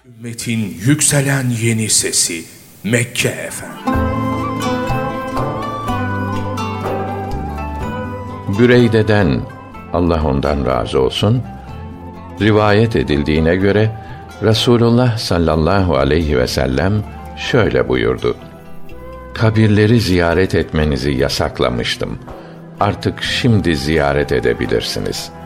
Ümmetin yükselen yeni sesi Mekke Efendi. Büreyde'den, Allah ondan razı olsun, rivayet edildiğine göre Resulullah sallallahu aleyhi ve sellem şöyle buyurdu: kabirleri ziyaret etmenizi yasaklamıştım. Artık şimdi ziyaret edebilirsiniz.